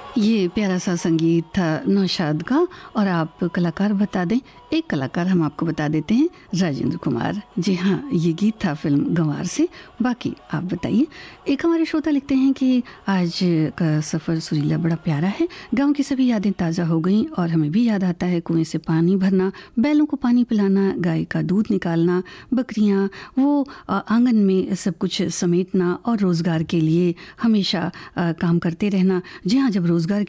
ये प्यारा सा संगीत था नौशाद का। और आप कलाकार बता दें, एक कलाकार हम आपको बता देते हैं, राजेंद्र कुमार। जी हाँ, ये गीत था फिल्म गंवार से। बाकी आप बताइए। एक हमारे श्रोता लिखते हैं कि आज का सफ़र सुरीला बड़ा प्यारा है, गांव की सभी यादें ताज़ा हो गईं और हमें भी याद आता है कुएं से पानी भरना, बैलों को पानी पिलाना, गाय का दूध निकालना, बकरियाँ, वो आंगन में सब कुछ समेटना और रोज़गार के लिए हमेशा काम करते रहना। जी हाँ, जब रोज़गार